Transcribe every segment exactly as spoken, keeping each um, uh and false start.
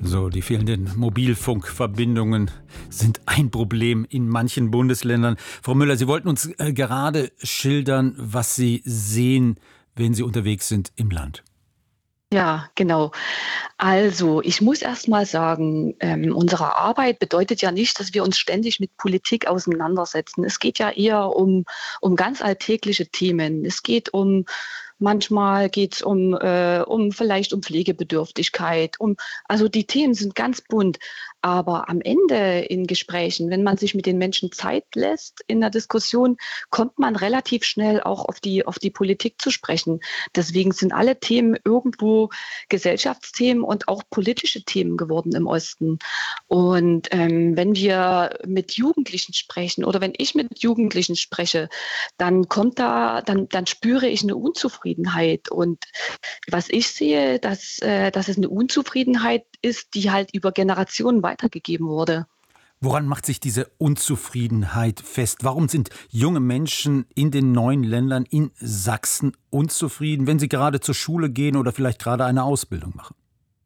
So, die fehlenden Mobilfunkverbindungen sind ein Problem in manchen Bundesländern. Frau Müller, Sie wollten uns äh, gerade schildern, was Sie sehen, wenn Sie unterwegs sind im Land. Ja, genau. Also, ich muss erst mal sagen, ähm, unsere Arbeit bedeutet ja nicht, dass wir uns ständig mit Politik auseinandersetzen. Es geht ja eher um um ganz alltägliche Themen. Es geht um manchmal geht's um äh, um vielleicht um Pflegebedürftigkeit, um also, die Themen sind ganz bunt. Aber am Ende in Gesprächen, wenn man sich mit den Menschen Zeit lässt in der Diskussion, kommt man relativ schnell auch auf die auf die Politik zu sprechen. Deswegen sind alle Themen irgendwo Gesellschaftsthemen und auch politische Themen geworden im Osten. Und, ähm, wenn wir mit Jugendlichen sprechen oder wenn ich mit Jugendlichen spreche, dann kommt da dann dann spüre ich 'ne Unzufriedenheit. Und was ich sehe, dass äh, dass es 'ne Unzufriedenheit ist, die halt über Generationen weitergegeben wurde. Woran macht sich diese Unzufriedenheit fest? Warum sind junge Menschen in den neuen Ländern, in Sachsen unzufrieden, wenn sie gerade zur Schule gehen oder vielleicht gerade eine Ausbildung machen?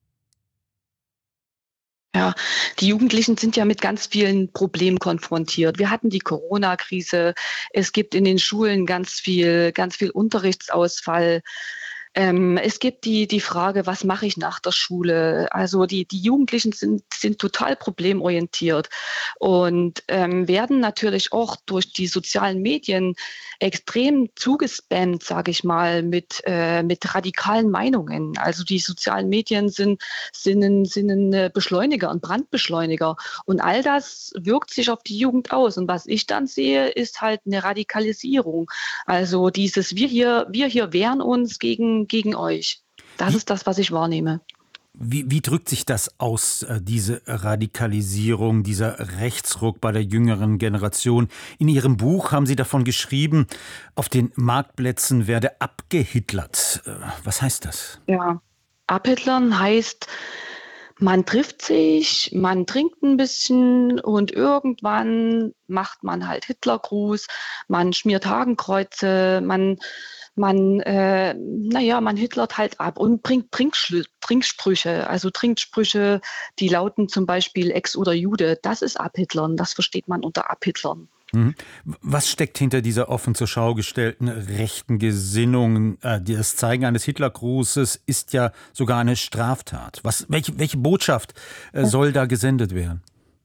Ja, die Jugendlichen sind ja mit ganz vielen Problemen konfrontiert. Wir hatten die Corona-Krise. Es gibt in den Schulen ganz viel ganz viel Unterrichtsausfall. Ähm, es gibt die die Frage: „Was mache ich nach der Schule?“ Also, die die Jugendlichen sind sind total problemorientiert und, ähm, werden natürlich auch durch die sozialen Medien extrem zugespammt, sage ich mal, mit äh, mit radikalen Meinungen. Also, die sozialen Medien sind sind 'nen sind 'nen, äh, Beschleuniger 'n Brandbeschleuniger. Und all das wirkt sich auf die Jugend aus. Und was ich dann sehe, ist halt 'ne Radikalisierung. Also, dieses: „Wir hier wir hier wehren uns gegen gegen euch.“ Das Wie ist das, was ich wahrnehme. wie wie drückt sich das aus, äh, diese Radikalisierung, dieser Rechtsruck bei der jüngeren Generation? In Ihrem Buch haben Sie davon geschrieben, auf den Marktplätzen werde abgehitlert. Äh, was heißt das? Ja. Abhitlern heißt, man trifft sich, man trinkt 'n bisschen und irgendwann macht man halt Hitlergruß, man schmiert Hakenkreuze, man man äh, na ja, man hitlert halt ab und bringt Trinkschlü Trinksprüche, also Trinksprüche, die lauten zum Beispiel „Ex oder Jude“. Das ist Abhitlern. Das versteht man unter Abhitlern. Mhm. W was steckt hinter dieser offen zur Schau gestellten rechten Gesinnung? Äh, das Zeigen eines Hitlergrußes ist ja sogar eine Straftat. Was welche welche Botschaft, äh, Ja. soll da gesendet werden?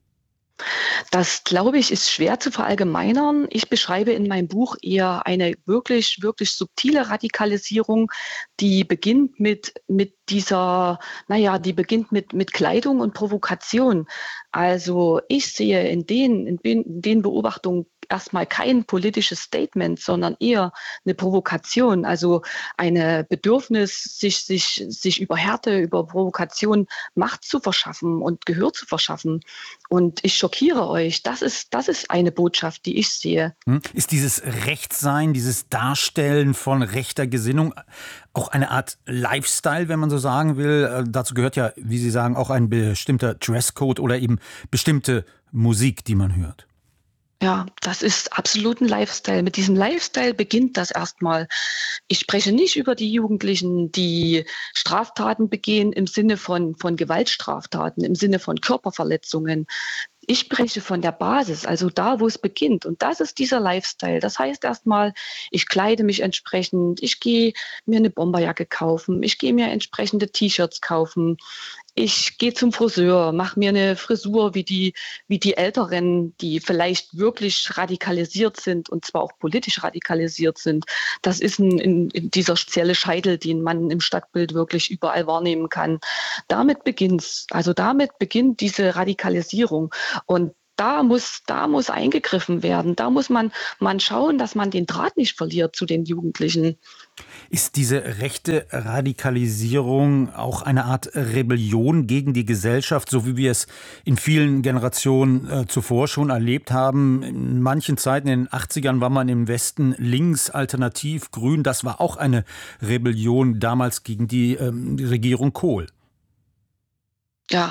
Das, glaube ich, ist schwer zu verallgemeinern. Ich beschreibe in meinem Buch eher eine wirklich, wirklich subtile Radikalisierung, die beginnt mit mit dieser na ja, die beginnt mit mit Kleidung und Provokation. Also, ich sehe in den in den in den Beobachtungen erst mal kein politisches Statement, sondern eher 'ne Provokation, also eine Bedürfnis, sich sich sich über Härte, über Provokation Macht zu verschaffen und Gehör zu verschaffen. Und ich schockiere euch. Das ist das ist eine Botschaft, die ich sehe. Mhm. Ist dieses Rechtsein, dieses Darstellen von rechter Gesinnung auch eine Art Lifestyle, wenn man so sagen will? Äh, dazu gehört ja, wie Sie sagen, auch ein bestimmter Dresscode oder eben bestimmte Musik, die man hört. Ja, das ist absolut 'n Lifestyle. Mit diesem Lifestyle beginnt das erst mal. Ich spreche nicht über die Jugendlichen, die Straftaten begehen im Sinne von von Gewaltstraftaten, im Sinne von Körperverletzungen. Ich spreche von der Basis, also da, wo's beginnt. Und das ist dieser Lifestyle. Das heißt erst mal, ich kleide mich entsprechend, ich gehe mir 'ne Bomberjacke kaufen, ich gehe mir entsprechende T-Shirts kaufen. Ich gehe zum Friseur, mache mir 'ne Frisur wie die wie die Älteren, die vielleicht wirklich radikalisiert sind und zwar auch politisch radikalisiert sind. Das ist 'n 'n 'n dieser spezielle Scheitel, den man im Stadtbild wirklich überall wahrnehmen kann. Damit beginnt's. Also, damit beginnt diese Radikalisierung. Und da muss da muss eingegriffen werden. Da muss man man schauen, dass man den Draht nicht verliert zu den Jugendlichen. Ist diese rechte Radikalisierung auch eine Art Rebellion gegen die Gesellschaft, so wie wir es in vielen Generationen, äh, zuvor schon erlebt haben? In manchen Zeiten, in den Achtzigern war man im Westen links, alternativ, grün. Das war auch eine Rebellion damals gegen die, ähm, die Regierung Kohl. Ja.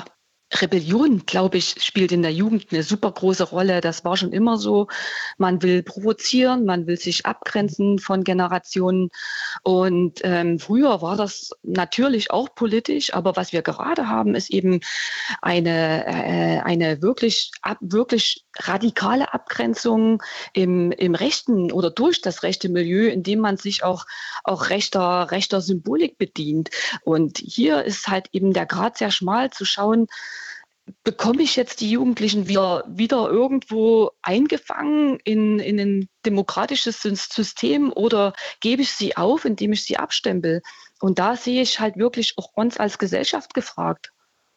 Rebellion, glaube ich, spielt in der Jugend eine super große Rolle. Das war schon immer so. Man will provozieren, man will sich abgrenzen von Generationen. Und ähm, früher war das natürlich auch politisch, aber was wir gerade haben, ist eben eine, äh, eine wirklich, ab, wirklich radikale Abgrenzung im, im rechten oder durch das rechte Milieu, in dem man sich auch, auch rechter, rechter Symbolik bedient. Und hier ist halt eben der Grad sehr schmal zu schauen, bekomme ich jetzt die Jugendlichen wieder, wieder irgendwo eingefangen in, in ein demokratisches System oder gebe ich sie auf, indem ich sie abstempel? Und da sehe ich halt wirklich auch uns als Gesellschaft gefragt.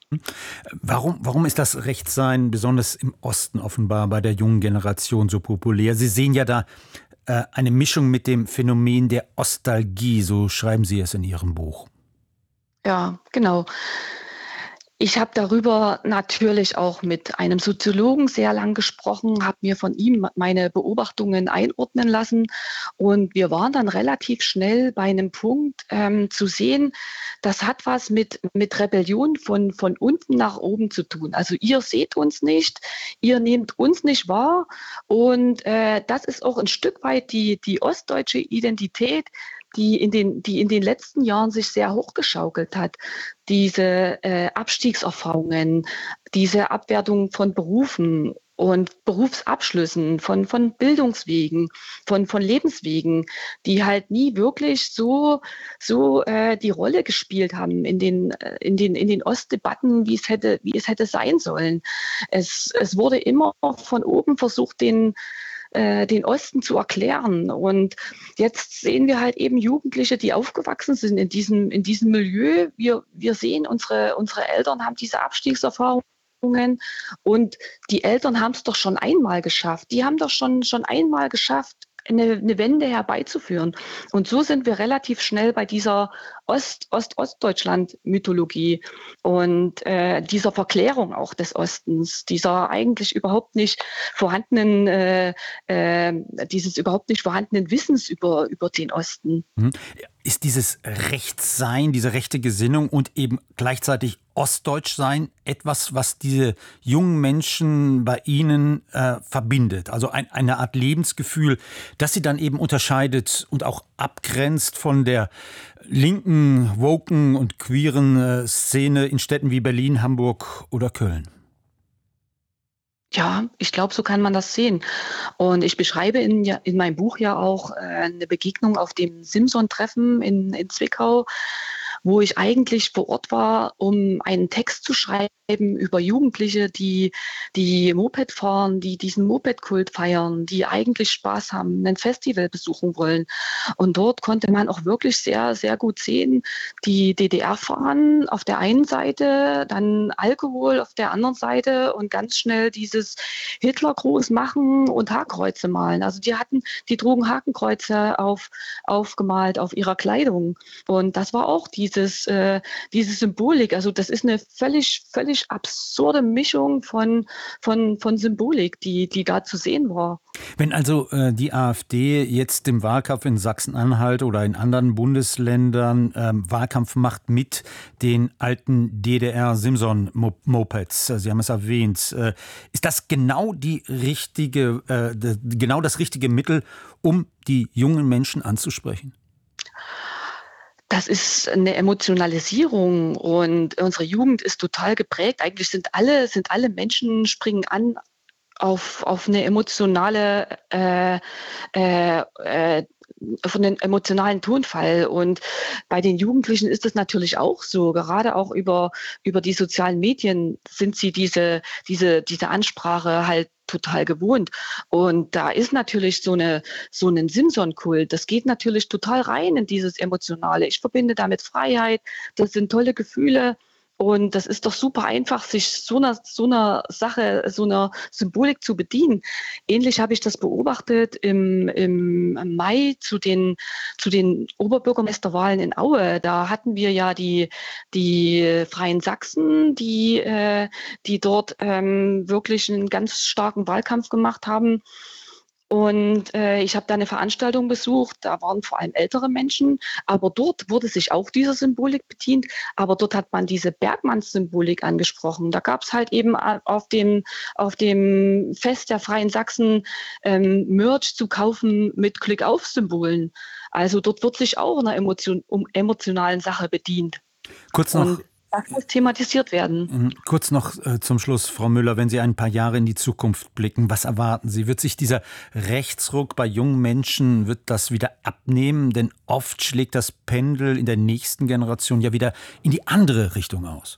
Warum, warum ist das Rechtsein besonders im Osten offenbar bei der jungen Generation so populär? Sie sehen ja da äh, eine Mischung mit dem Phänomen der Ostalgie, so schreiben Sie es in Ihrem Buch. Ja, genau. Ich habe darüber natürlich auch mit einem Soziologen sehr lang gesprochen, habe mir von ihm meine Beobachtungen einordnen lassen und wir waren dann relativ schnell bei einem Punkt ähm, zu sehen, das hat was mit, mit Rebellion von, von unten nach oben zu tun. Also ihr seht uns nicht, ihr nehmt uns nicht wahr und äh, das ist auch ein Stück weit die, die ostdeutsche Identität, die in den, die in den letzten Jahren sich sehr hochgeschaukelt hat. Diese äh, Abstiegserfahrungen, diese Abwertung von Berufen und Berufsabschlüssen, von, von Bildungswegen, von, von Lebenswegen, die halt nie wirklich so, so äh, die Rolle gespielt haben in den, äh, in den, in den Ostdebatten, wie es hätte, wie es hätte sein sollen. Es, es wurde immer von oben versucht, den den Osten zu erklären. Und jetzt sehen wir halt eben Jugendliche, die aufgewachsen sind in diesem, in diesem Milieu. Wir, wir sehen, unsere, unsere Eltern haben diese Abstiegserfahrungen und die Eltern haben es doch schon einmal geschafft. Die haben doch schon, schon einmal geschafft, eine, eine Wende herbeizuführen. Und so sind wir relativ schnell bei dieser Ost, Ost-Ostdeutschland-Mythologie und äh, dieser Verklärung auch des Ostens, dieser eigentlich überhaupt nicht vorhandenen, äh, äh, dieses überhaupt nicht vorhandenen Wissens über, über den Osten. Mhm. Ist dieses Rechtssein, diese rechte Gesinnung und eben gleichzeitig Ostdeutschsein etwas, was diese jungen Menschen bei Ihnen äh, verbindet? Also ein, eine Art Lebensgefühl, das sie dann eben unterscheidet und auch abgrenzt von der linken, woken und queeren äh, Szene in Städten wie Berlin, Hamburg oder Köln? Ja, ich glaube, so kann man das sehen. Und ich beschreibe in, ja, in meinem Buch ja auch äh, eine Begegnung auf dem Simson-Treffen in, in Zwickau, wo ich eigentlich vor Ort war, um einen Text zu schreiben über Jugendliche, die, die Moped fahren, die diesen Moped-Kult feiern, die eigentlich Spaß haben, ein Festival besuchen wollen. Und dort konnte man auch wirklich sehr, sehr gut sehen, die D D R-Fahnen auf der einen Seite, dann Alkohol auf der anderen Seite und ganz schnell dieses Hitler-Gruß machen und Hakenkreuze malen. Also die hatten, die trugen Hakenkreuze auf, aufgemalt auf ihrer Kleidung. Und das war auch dieses, äh, diese Symbolik. Also das ist eine völlig, völlig absurde Mischung von, von, von Symbolik, die, die da zu sehen war. Wenn also äh, die AfD jetzt im Wahlkampf in Sachsen-Anhalt oder in anderen Bundesländern ähm, Wahlkampf macht mit den alten D D R-Simson-Mopeds, Sie haben es erwähnt, äh, ist das genau die richtige, äh, de, genau das richtige Mittel, um die jungen Menschen anzusprechen? Das ist eine Emotionalisierung und unsere Jugend ist total geprägt. Eigentlich sind alle, sind alle Menschen springen an auf, auf eine emotionale, äh, äh, äh, von einem emotionalen Tonfall. Und bei den Jugendlichen ist es natürlich auch so. Gerade auch über, über die sozialen Medien sind sie diese, diese, diese Ansprache halt total gewohnt. Und da ist natürlich so eine, so ein Simson-Kult. Das geht natürlich total rein in dieses Emotionale. Ich verbinde damit Freiheit. Das sind tolle Gefühle. Und das ist doch super einfach, sich so einer, so einer Sache, so einer Symbolik zu bedienen. Ähnlich habe ich das beobachtet im, im Mai zu den, zu den Oberbürgermeisterwahlen in Aue. Da hatten wir ja die, die Freien Sachsen, die, äh, die dort ähm, wirklich einen ganz starken Wahlkampf gemacht haben. Und äh, ich habe da eine Veranstaltung besucht, da waren vor allem ältere Menschen, aber dort wurde sich auch dieser Symbolik bedient, aber dort hat man diese Bergmannssymbolik angesprochen. Da gab es halt eben a- auf dem, auf dem Fest der Freien Sachsen ähm, Merch zu kaufen mit Klick-auf-Symbolen. Also dort wird sich auch einer Emotion, um emotionalen Sache bedient. Kurz noch Und das muss thematisiert werden. Mhm. Kurz noch äh, zum Schluss, Frau Müller, wenn Sie ein paar Jahre in die Zukunft blicken, was erwarten Sie? Wird sich dieser Rechtsruck bei jungen Menschen, wird das wieder abnehmen? Denn oft schlägt das Pendel in der nächsten Generation ja wieder in die andere Richtung aus.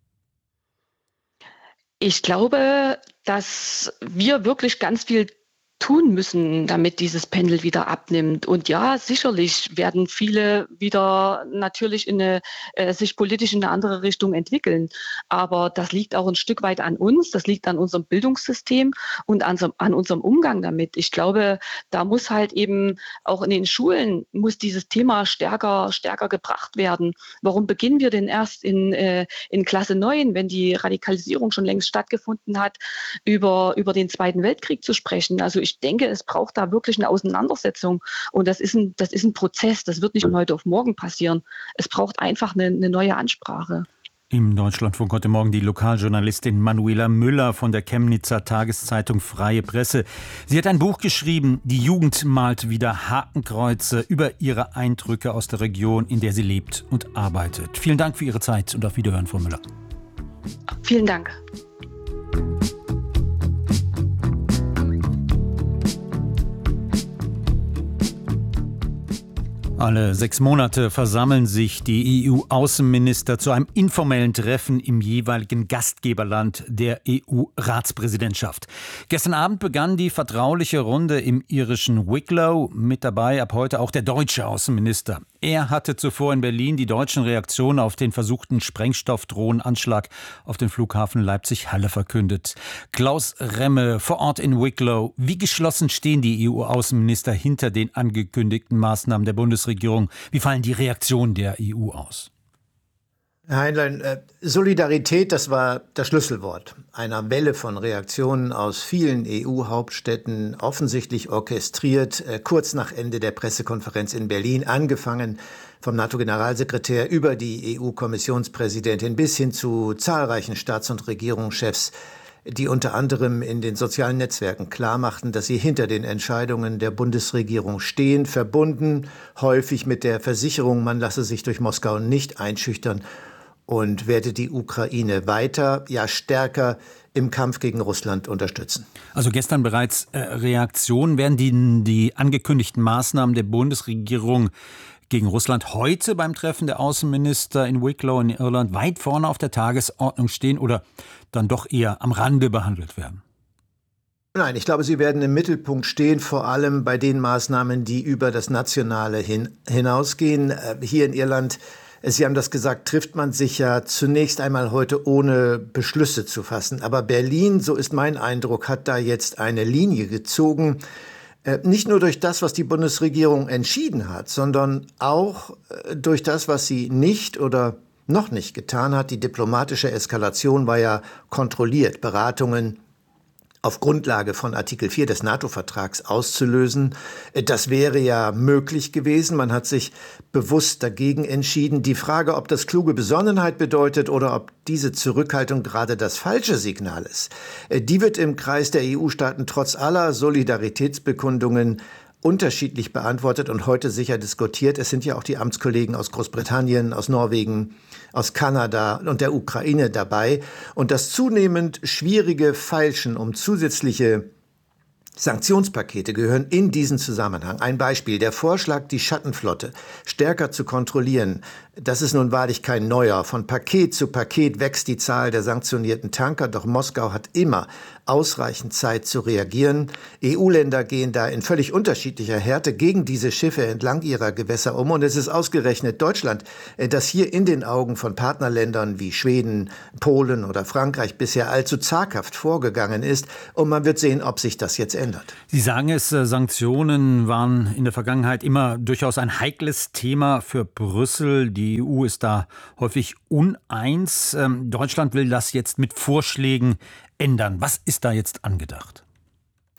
Ich glaube, dass wir wirklich ganz viel tun müssen, damit dieses Pendel wieder abnimmt. Und ja, sicherlich werden viele wieder natürlich in eine, äh, sich politisch in eine andere Richtung entwickeln. Aber das liegt auch ein Stück weit an uns, das liegt an unserem Bildungssystem und an, so- an unserem Umgang damit. Ich glaube, da muss halt eben auch in den Schulen muss dieses Thema stärker, stärker gebracht werden. Warum beginnen wir denn erst in, äh, in Klasse neun, wenn die Radikalisierung schon längst stattgefunden hat, über, über den Zweiten Weltkrieg zu sprechen? Also ich denke, es braucht da wirklich eine Auseinandersetzung. Und das ist ein, das ist ein Prozess. Das wird nicht von heute auf morgen passieren. Es braucht einfach eine, eine neue Ansprache. Im Deutschlandfunk heute Morgen die Lokaljournalistin Manuela Müller von der Chemnitzer Tageszeitung Freie Presse. Sie hat ein Buch geschrieben, Die Jugend malt wieder Hakenkreuze, über ihre Eindrücke aus der Region, in der sie lebt und arbeitet. Vielen Dank für Ihre Zeit und auf Wiederhören, Frau Müller. Vielen Dank. Alle sechs Monate versammeln sich die E U-Außenminister zu einem informellen Treffen im jeweiligen Gastgeberland der E U-Ratspräsidentschaft. Gestern Abend begann die vertrauliche Runde im irischen Wicklow. Mit dabei ab heute auch der deutsche Außenminister. Er hatte zuvor in Berlin die deutschen Reaktionen auf den versuchten Sprengstoffdrohnenanschlag auf den Flughafen Leipzig-Halle verkündet. Klaus Remme vor Ort in Wicklow. Wie geschlossen stehen die E U-Außenminister hinter den angekündigten Maßnahmen der Bundesregierung? Wie fallen die Reaktionen der E U aus? Herr Heinlein, äh, Solidarität, das war das Schlüsselwort einer Welle von Reaktionen aus vielen E U-Hauptstädten, offensichtlich orchestriert, äh, kurz nach Ende der Pressekonferenz in Berlin, angefangen vom NATO-Generalsekretär über die E U-Kommissionspräsidentin bis hin zu zahlreichen Staats- und Regierungschefs, die unter anderem in den sozialen Netzwerken klarmachten, dass sie hinter den Entscheidungen der Bundesregierung stehen, verbunden häufig mit der Versicherung, man lasse sich durch Moskau nicht einschüchtern und werde die Ukraine weiter, ja stärker im Kampf gegen Russland unterstützen. Also gestern bereits äh, Reaktionen. Werden die, die angekündigten Maßnahmen der Bundesregierung gegen Russland heute beim Treffen der Außenminister in Wicklow in Irland weit vorne auf der Tagesordnung stehen oder dann doch eher am Rande behandelt werden? Nein, ich glaube, sie werden im Mittelpunkt stehen, vor allem bei den Maßnahmen, die über das Nationale hin, hinausgehen. Äh, hier in Irland, äh, Sie haben das gesagt, trifft man sich ja zunächst einmal heute, ohne Beschlüsse zu fassen. Aber Berlin, so ist mein Eindruck, hat da jetzt eine Linie gezogen, äh, nicht nur durch das, was die Bundesregierung entschieden hat, sondern auch äh, durch das, was sie nicht oder noch nicht getan hat. Die diplomatische Eskalation war ja kontrolliert, Beratungen auf Grundlage von Artikel vier des NATO-Vertrags auszulösen. Das wäre ja möglich gewesen. Man hat sich bewusst dagegen entschieden. Die Frage, ob das kluge Besonnenheit bedeutet oder ob diese Zurückhaltung gerade das falsche Signal ist, die wird im Kreis der E U-Staaten trotz aller Solidaritätsbekundungen unterschiedlich beantwortet und heute sicher diskutiert. Es sind ja auch die Amtskollegen aus Großbritannien, aus Norwegen, aus Kanada und der Ukraine dabei. Und das zunehmend schwierige Feilschen um zusätzliche Sanktionspakete gehören in diesen Zusammenhang. Ein Beispiel, der Vorschlag, die Schattenflotte stärker zu kontrollieren. Das ist nun wahrlich kein neuer. Von Paket zu Paket wächst die Zahl der sanktionierten Tanker, doch Moskau hat immer ausreichend Zeit zu reagieren. E U-Länder gehen da in völlig unterschiedlicher Härte gegen diese Schiffe entlang ihrer Gewässer um. Und es ist ausgerechnet Deutschland, das hier in den Augen von Partnerländern wie Schweden, Polen oder Frankreich bisher allzu zaghaft vorgegangen ist. Und man wird sehen, ob sich das jetzt ändert. Sie sagen es, Sanktionen waren in der Vergangenheit immer durchaus ein heikles Thema für Brüssel. Die E U ist da häufig uneins. Deutschland will das jetzt mit Vorschlägen ändern. Was ist da jetzt angedacht?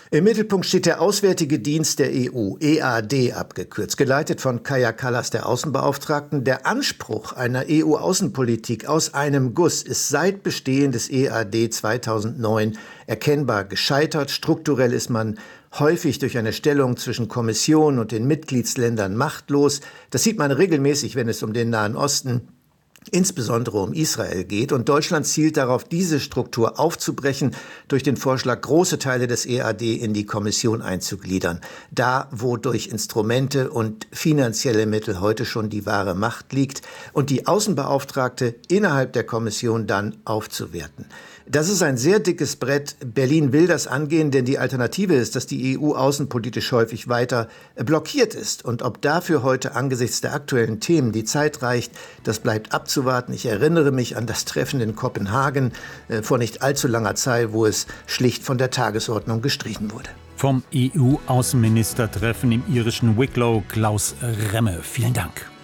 Im Mittelpunkt steht der Auswärtige Dienst der E U, E A D abgekürzt, geleitet von Kaja Kallas, der Außenbeauftragten. Der Anspruch einer E U-Außenpolitik aus einem Guss ist seit Bestehen des E A D zweitausendneun erkennbar gescheitert. Strukturell ist man häufig durch eine Stellung zwischen Kommission und den Mitgliedsländern machtlos. Das sieht man regelmäßig, wenn es um den Nahen Osten, insbesondere um Israel geht. Und Deutschland zielt darauf, diese Struktur aufzubrechen, durch den Vorschlag, große Teile des E A D in die Kommission einzugliedern. Da, wo durch Instrumente und finanzielle Mittel heute schon die wahre Macht liegt, und die Außenbeauftragte innerhalb der Kommission dann aufzuwerten. Das ist ein sehr dickes Brett. Berlin will das angehen, denn die Alternative ist, dass die E U außenpolitisch häufig weiter blockiert ist. Und ob dafür heute angesichts der aktuellen Themen die Zeit reicht, das bleibt abzuwarten. Ich erinnere mich an das Treffen in Kopenhagen äh, vor nicht allzu langer Zeit, wo es schlicht von der Tagesordnung gestrichen wurde. Vom E U-Außenministertreffen im irischen Wicklow, Klaus Remme. Vielen Dank.